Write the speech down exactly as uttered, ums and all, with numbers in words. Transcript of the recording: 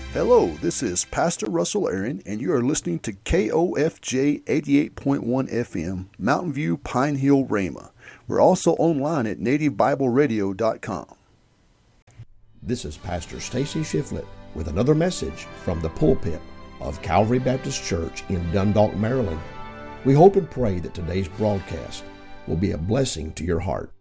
Hello, this is Pastor Russell Aaron, and you are listening to K O F J eighty-eight point one F M, Mountain View, Pine Hill, Rhema. We're also online at native bible radio dot com. This is Pastor Stacy Shiflett with another message from the pulpit of Calvary Baptist Church in Dundalk, Maryland. We hope and pray that today's broadcast will be a blessing to your heart.